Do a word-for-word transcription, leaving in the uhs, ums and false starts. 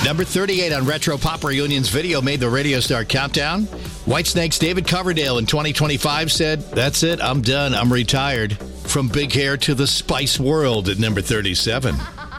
Number thirty-eight on Retro Pop Reunion's video made the Radio Star Countdown. Whitesnake's David Coverdale in twenty twenty-five said, "That's it, I'm done, I'm retired." From Big Hair to the Spice World at number thirty-seven.